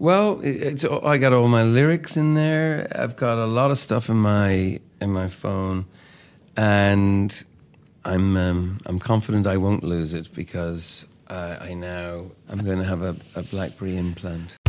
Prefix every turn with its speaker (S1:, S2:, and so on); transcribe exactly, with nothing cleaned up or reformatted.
S1: Well, it's, I got all my lyrics in there. I've got a lot of stuff in my in my phone, and I'm um, I'm confident I won't lose it because uh, I now I'm going to have a, a BlackBerry implant.